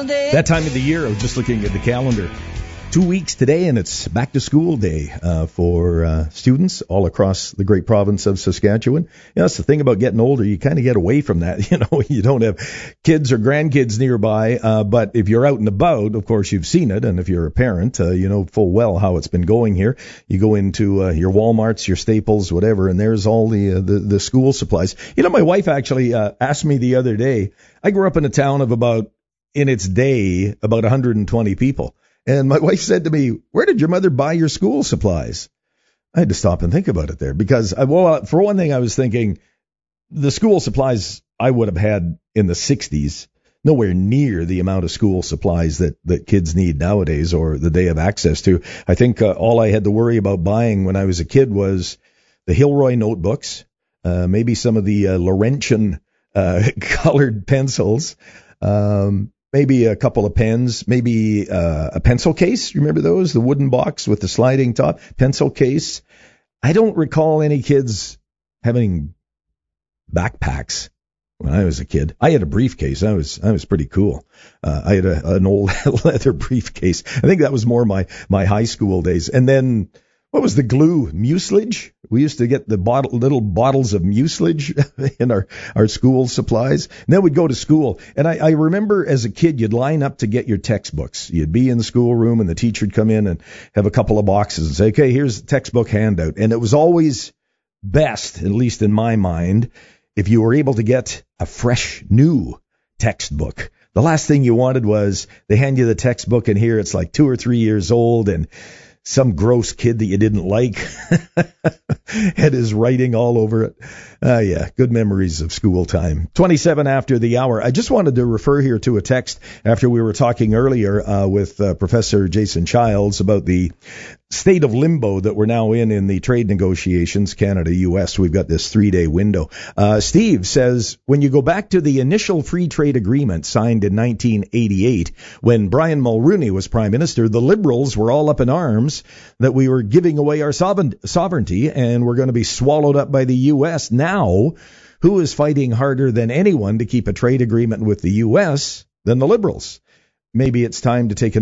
That time of the year, I was just looking at the calendar. 2 weeks today, and it's back to school day for students all across the great province of Saskatchewan. You know, that's the thing about getting older. You kind of get away from that. You know, you don't have kids or grandkids nearby, but if you're out and about, of course, you've seen it. And if you're a parent, you know full well how it's been going here. You go into your Walmarts, your Staples, whatever, and there's all the school supplies. You know, my wife actually asked me the other day. I grew up in a town of in its day, about 120 people. And my wife said to me, "Where did your mother buy your school supplies?" I had to stop and think about it there because, for one thing, I was thinking the school supplies I would have had in the 60s, nowhere near the amount of school supplies that kids need nowadays or that they have access to. I think all I had to worry about buying when I was a kid was the Hilroy notebooks, maybe some of the Laurentian colored pencils, maybe a couple of pens, maybe a pencil case. Remember those? The wooden box with the sliding top pencil case. I don't recall any kids having backpacks when I was a kid. I had a briefcase. I was pretty cool. I had an old leather briefcase. I think that was more my high school days. And then what was the glue? Mucilage? We used to get the little bottles of mucilage in our school supplies. And then we'd go to school. And I remember as a kid, you'd line up to get your textbooks. You'd be in the schoolroom and the teacher would come in and have a couple of boxes and say, "Okay, here's the textbook handout." And it was always best, at least in my mind, if you were able to get a fresh, new textbook. The last thing you wanted was they hand you the textbook and here it's like 2 or 3 years old and some gross kid that you didn't like had his writing all over it. Yeah, good memories of school time. 27 after the hour. I just wanted to refer here to a text after we were talking earlier with Professor Jason Childs about the state of limbo that we're now in the trade negotiations, Canada-U.S. We've got this 3-day window. Steve says, when you go back to the initial free trade agreement signed in 1988, when Brian Mulroney was Prime Minister, the Liberals were all up in arms that we were giving away our sovereignty and we're going to be swallowed up by the U.S. Now, who is fighting harder than anyone to keep a trade agreement with the U.S. than the Liberals? Maybe it's time to take